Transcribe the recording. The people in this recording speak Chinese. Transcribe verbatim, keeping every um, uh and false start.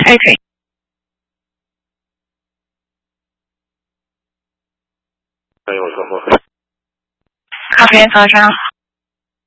可以可以。 哎，我说过。 OK，早上。